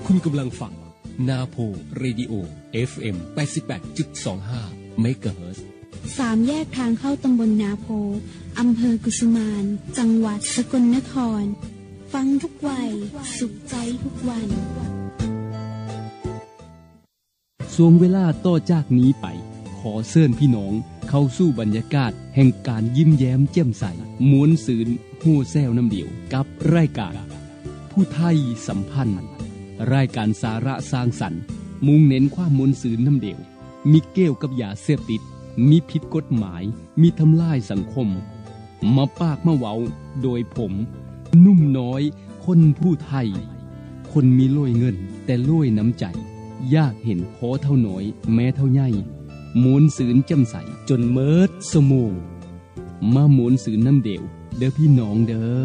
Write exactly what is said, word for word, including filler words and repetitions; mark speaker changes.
Speaker 1: คุณกำลังฟังนาโพเรดิโอ เอฟ เอ็ม แปดสิบแปดจุดสองห้า เมกะเฮิรตซ์
Speaker 2: สามแยกทางเข้าตำบลนาโพอำเภอกุสุมานจังหวัดสกลนครฟังทุกวัยสุขใจทุกวัน
Speaker 3: ช่วงเวลาต่อจากนี้ไปขอเชิญพี่น้องเข้าสู่บรรยากาศแห่งการยิ้มแย้มแจ่มใสม้วนซื่นฮู้แซวน้ำเดียวกับรายการผู้ไทยสัมพันธ์รายการสาระสร้างสรรค์มุ่งเน้นความม้วนซื่นน้ำเดียวมีเกี่ยวกับยาเสพติดมีผิดกฎหมายมีทำลายสังคมมาปากมาเว้าโดยผมนุ่มน้อยคนผู้ไทยคนมีโล่ยเงินแต่โล่ยน้ำใจอยากเห็นขอเท่าน้อยแม้เท่าใหญ่ม้วนซื่นแจ่มใสจนเมิดสมองมาม้วนซื่นน้ำเดียวเด้อพี่น้องเด้อ